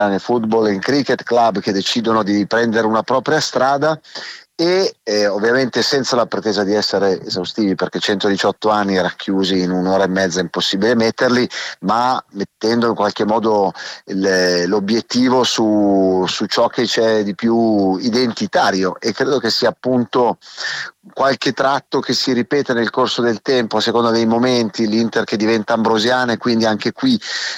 nel football e in cricket, club che decidono di prendere una propria strada e ovviamente senza la pretesa di essere esaustivi, perché 118 anni racchiusi in un'ora e mezza è impossibile metterli, ma mettendo in qualche modo l'obiettivo su ciò che c'è di più identitario, e credo che sia appunto qualche tratto che si ripete nel corso del tempo a seconda dei momenti, l'Inter che diventa ambrosiana, e quindi anche qui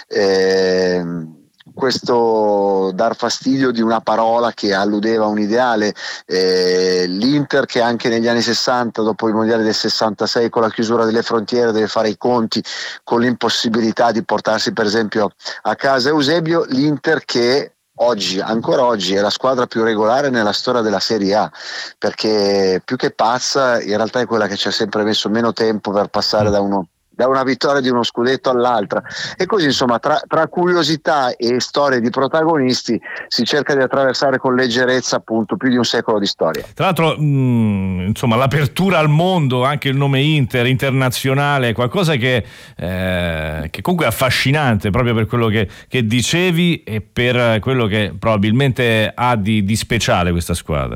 questo dar fastidio di una parola che alludeva a un ideale, l'Inter che anche negli anni 60, dopo il mondiale del 66, con la chiusura delle frontiere, deve fare i conti con l'impossibilità di portarsi per esempio a casa Eusebio, l'Inter che ancora oggi è la squadra più regolare nella storia della Serie A, perché più che pazza in realtà è quella che ci ha sempre messo meno tempo per passare da una vittoria di uno scudetto all'altra, e così insomma tra curiosità e storie di protagonisti si cerca di attraversare con leggerezza appunto più di un secolo di storia. Tra l'altro insomma l'apertura al mondo, anche il nome Inter, internazionale, è qualcosa che comunque è affascinante proprio per quello che dicevi e per quello che probabilmente ha di speciale questa squadra.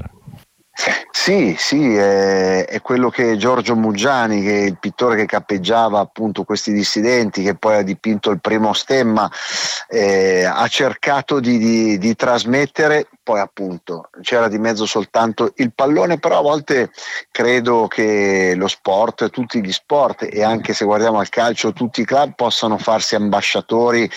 Sì, è quello che Giorgio Muggiani, che è il pittore che cappeggiava appunto questi dissidenti, che poi ha dipinto il primo stemma, ha cercato di trasmettere. Poi appunto c'era di mezzo soltanto il pallone, però a volte credo che lo sport, tutti gli sport, e anche se guardiamo al calcio tutti i club, possano farsi ambasciatori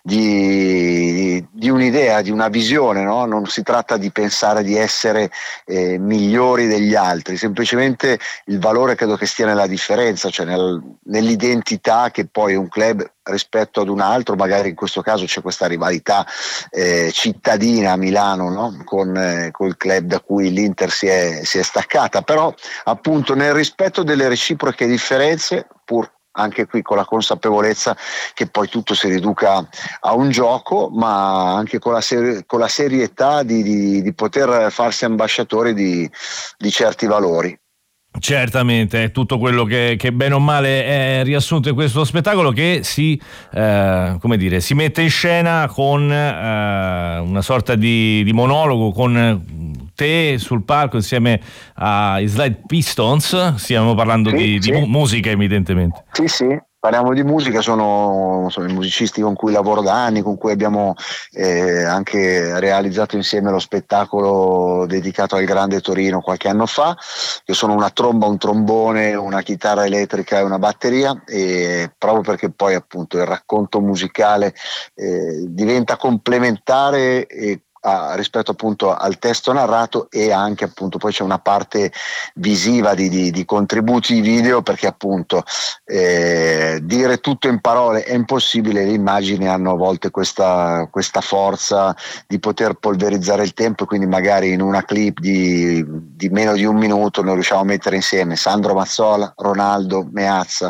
di un'idea, di una visione, no? Non si tratta di pensare di essere migliori degli altri, semplicemente il valore credo che stia nella differenza, cioè nell'identità che poi un club rispetto ad un altro, magari in questo caso c'è questa rivalità cittadina a Milano, no? Con il club da cui l'Inter si è staccata, però appunto nel rispetto delle reciproche differenze, pur anche qui con la consapevolezza che poi tutto si riduca a un gioco, ma anche con la serietà di poter farsi ambasciatori di certi valori. Certamente, è tutto quello che bene o male è riassunto in questo spettacolo, che si mette in scena con una sorta di monologo con te sul palco insieme ai Slide Pistons. Stiamo parlando di musica, evidentemente. Sì, parliamo di musica, sono i musicisti con cui lavoro da anni, con cui abbiamo anche realizzato insieme lo spettacolo dedicato al Grande Torino qualche anno fa, che sono una tromba, un trombone, una chitarra elettrica e una batteria, e proprio perché poi appunto il racconto musicale diventa complementare rispetto appunto al testo narrato, e anche appunto poi c'è una parte visiva di contributi video, perché appunto dire tutto in parole è impossibile, le immagini hanno a volte questa forza di poter polverizzare il tempo, e quindi magari in una clip di meno di un minuto noi riusciamo a mettere insieme Sandro Mazzola, Ronaldo, Meazza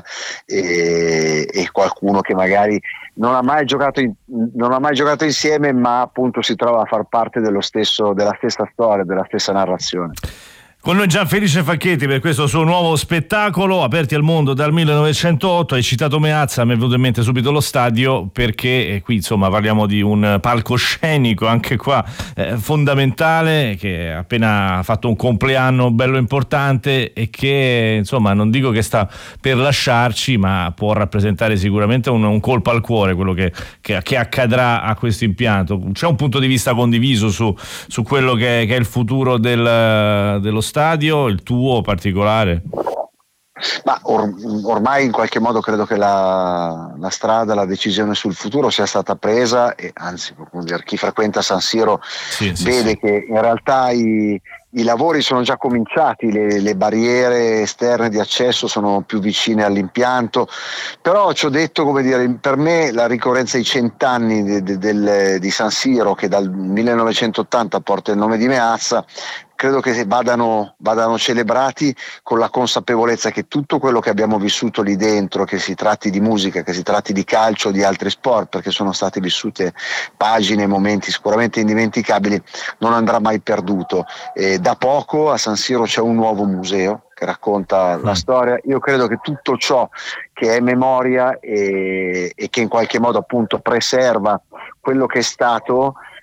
e qualcuno che magari non ha mai giocato insieme, ma appunto si trova a far parte della stessa storia, della stessa narrazione. Con noi Gianfelice Facchetti per questo suo nuovo spettacolo, Aperti al mondo dal 1908. Hai citato Meazza, mi è venuto in mente subito lo stadio, perché qui insomma parliamo di un palcoscenico anche qua fondamentale, che ha appena fatto un compleanno bello importante e che insomma non dico che sta per lasciarci, ma può rappresentare sicuramente un colpo al cuore quello che accadrà a questo impianto. C'è un punto di vista condiviso su quello che è il futuro dello stadio, il tuo particolare? Ma ormai in qualche modo credo che la strada, la decisione sul futuro sia stata presa, e anzi chi frequenta San Siro vede che in realtà i lavori sono già cominciati, le barriere esterne di accesso sono più vicine all'impianto, però ci ho detto, come dire, per me la ricorrenza ai 100 anni di San Siro, che dal 1980 porta il nome di Meazza, credo che vadano celebrati con la consapevolezza che tutto quello che abbiamo vissuto lì dentro, che si tratti di musica, che si tratti di calcio o di altri sport, perché sono state vissute pagine e momenti sicuramente indimenticabili, non andrà mai perduto. Da poco a San Siro c'è un nuovo museo che racconta la storia. Io credo che tutto ciò che è memoria e che in qualche modo appunto preserva quello che è stato